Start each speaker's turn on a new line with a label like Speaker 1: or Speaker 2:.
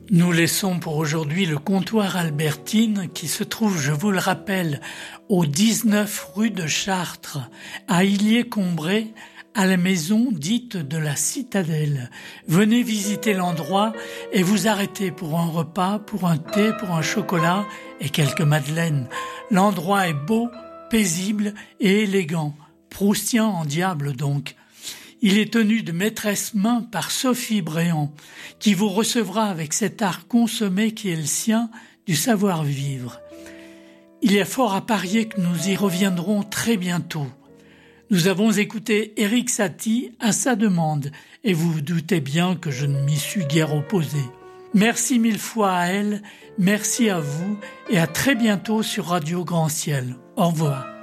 Speaker 1: Nous laissons pour aujourd'hui le comptoir Albertine qui se trouve, je vous le rappelle, au 19 rue de Chartres, à Illiers-Combray, à la maison dite de la Citadelle. Venez visiter l'endroit et vous arrêter pour un repas, pour un thé, pour un chocolat et quelques madeleines. L'endroit est beau, paisible et élégant, proustien en diable donc. Il est tenu de maîtresse main par Sophie Bréant, qui vous recevra avec cet art consommé qui est le sien du savoir-vivre. Il y a fort à parier que nous y reviendrons très bientôt. Nous avons écouté Éric Satie à sa demande, et vous vous doutez bien que je ne m'y suis guère opposé. Merci mille fois à elle, merci à vous, et à très bientôt sur Radio Grand Ciel. Au revoir.